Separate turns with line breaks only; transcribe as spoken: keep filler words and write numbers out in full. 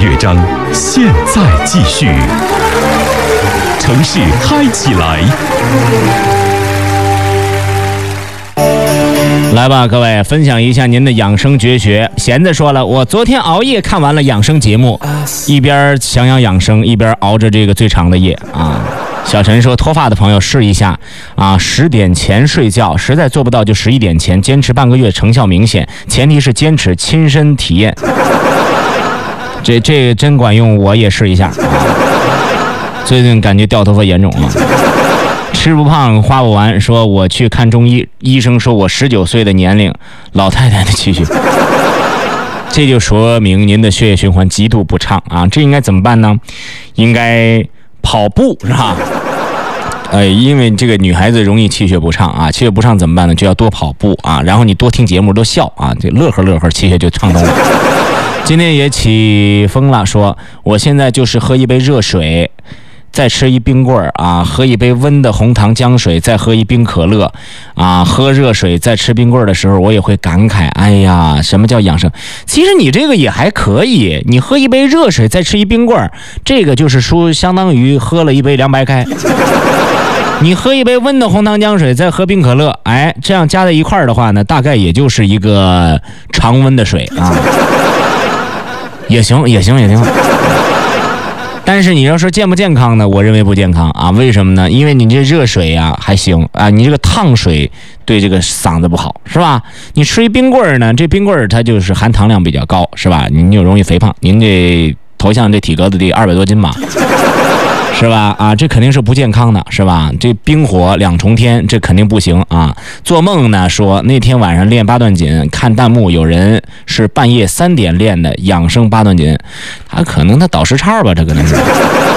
乐章现在继续，城市嗨起来。
来吧，各位，分享一下您的养生绝学。贤子说了，我昨天熬夜看完了养生节目，一边想要养生，一边熬着这个最长的夜啊。小陈说，脱发的朋友试一下啊，十点前睡觉，实在做不到就十一点前，坚持半个月，成效明显。前提是坚持亲身体验。这这真管用，我也试一下。最近感觉掉头发严重了。吃不胖花不完，说我去看中医，医生说我十九岁的年龄，老太太的气血，这就说明您的血液循环极度不畅啊！这应该怎么办呢？应该跑步是吧？呃，因为这个女孩子容易气血不畅啊，气血不畅怎么办呢？就要多跑步啊，然后你多听节目，多笑啊，这乐呵乐呵，气血就畅通了。今天也起风了，说我现在就是喝一杯热水，再吃一冰棍儿啊，喝一杯温的红糖姜水，再喝一冰可乐啊，喝热水再吃冰棍儿的时候，我也会感慨，哎呀，什么叫养生？其实你这个也还可以，你喝一杯热水再吃一冰棍儿，这个就是说相当于喝了一杯凉白开。你喝一杯温的红糖姜水，再喝冰可乐，哎，这样加在一块儿的话呢，大概也就是一个常温的水啊，也行，也行，也行。但是你要说健不健康呢？我认为不健康啊！为什么呢？因为你这热水呀、啊、还行啊，你这个烫水对这个嗓子不好，是吧？你吃一冰棍儿呢，这冰棍儿它就是含糖量比较高，是吧？您就容易肥胖。您这头像这体格子得二百多斤吧？是吧？啊，这肯定是不健康的，是吧？这冰火两重天，这肯定不行啊！做梦呢，说那天晚上练八段锦，看弹幕有人是半夜三点练的养生八段锦，他可能他倒时差吧，这可能是。